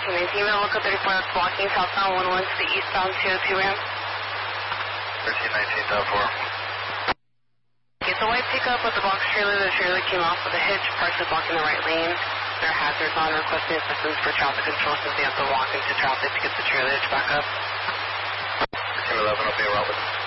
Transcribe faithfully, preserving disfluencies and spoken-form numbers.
thirteen nineteen, look at thirty-four, that's blocking southbound one one to the eastbound two oh two ramp. thirteen nineteen, dot four. Okay, the white pickup with the box trailer, the trailer came off with a hitch, partially blocking the right lane. There are hazards on, requesting assistance for traffic control since they have to walk into traffic to get the trailer hitch back up. Team eleven, I'll be around with